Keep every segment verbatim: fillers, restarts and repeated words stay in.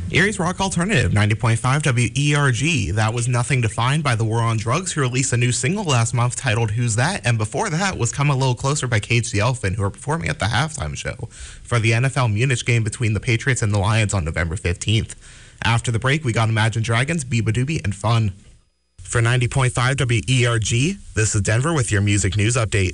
Erie's Rock Alternative, ninety point five W E R G. That was Nothing Defined by the War on Drugs, who released a new single last month titled Who's That? And before that was Come a Little Closer by Cage the Elephant, who are performing at the halftime show for the N F L Munich game between the Patriots and the Lions on November fifteenth. After the break, we got Imagine Dragons, Biba Doobie, and Fun. For ninety point five W E R G, this is Denver with your music news update.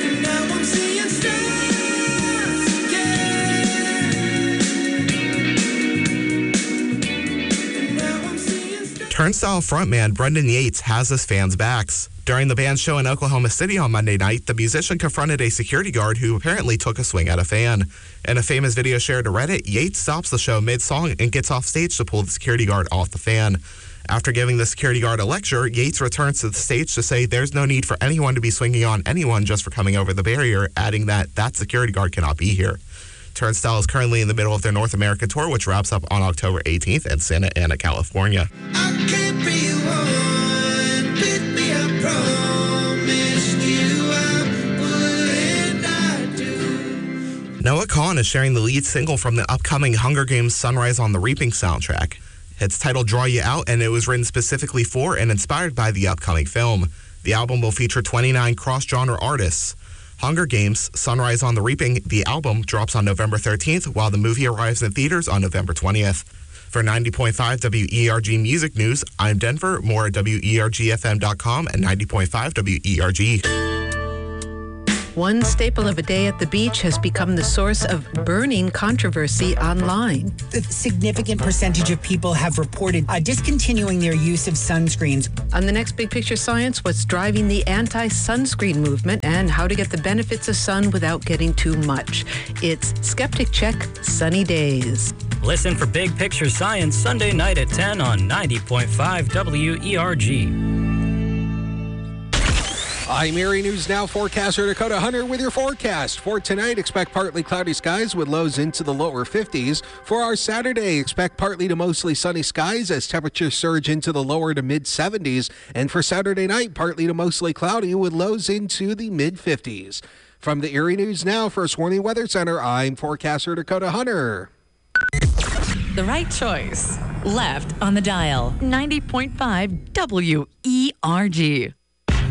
Turnstile frontman Brendan Yates has his fans' backs. During the band's show in Oklahoma City on Monday night, the musician confronted a security guard who apparently took a swing at a fan. In a famous video shared to Reddit, Yates stops the show mid-song and gets off stage to pull the security guard off the fan. After giving the security guard a lecture, Yates returns to the stage to say there's no need for anyone to be swinging on anyone just for coming over the barrier, adding that that security guard cannot be here. Turnstile is currently in the middle of their North American tour, which wraps up on October eighteenth in Santa Ana, California. I can't be one, baby, I promised you I would, and I do. Noah Kahan is sharing the lead single from the upcoming Hunger Games Sunrise on the Reaping soundtrack. It's titled Draw You Out, and it was written specifically for and inspired by the upcoming film. The album will feature twenty-nine cross-genre artists. Hunger Games, Sunrise on the Reaping, the album, drops on November thirteenth, while the movie arrives in theaters on November twentieth. For ninety point five W E R G Music News, I'm Denver. More at W E R G F M dot com and ninety point five W E R G. One staple of a day at the beach has become the source of burning controversy online. A significant percentage of people have reported uh, discontinuing their use of sunscreens. On the next Big Picture Science, what's driving the anti-sunscreen movement and how to get the benefits of sun without getting too much. It's Skeptic Check Sunny Days. Listen for Big Picture Science Sunday night at ten on ninety point five W E R G. I'm Erie News Now forecaster Dakota Hunter with your forecast. For tonight, expect partly cloudy skies with lows into the lower fifties. For our Saturday, expect partly to mostly sunny skies as temperatures surge into the lower to mid seventies. And for Saturday night, partly to mostly cloudy with lows into the mid fifties. From the Erie News Now First Warning Weather Center, I'm forecaster Dakota Hunter. The right choice. Left on the dial. ninety point five W E R G.